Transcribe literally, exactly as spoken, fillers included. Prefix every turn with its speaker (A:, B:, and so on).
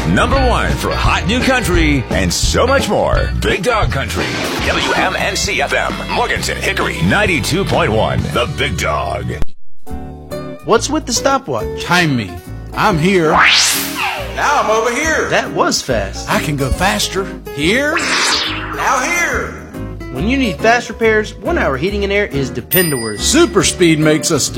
A: Number one for hot new country and so much more. Big Dog Country. W M N C F M. Morganton, Hickory. ninety-two point one. The Big Dog.
B: What's with the stopwatch?
C: Time me. I'm here.
D: Now I'm over here.
B: That was fast.
C: I can go faster. Here.
D: Now here.
B: When you need fast repairs, One Hour Heating and Air is dependable.
C: Super speed makes us